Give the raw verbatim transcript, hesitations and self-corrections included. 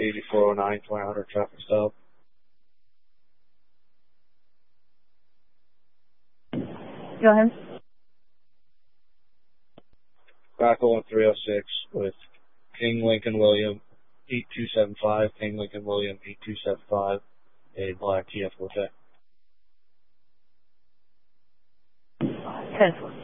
eighty-four oh nine, twenty hundred traffic stop. Go ahead. Crackle on three oh six with King Lincoln William, eight two seven five, King Lincoln William, eight two seven five, a black T F Forte. ten.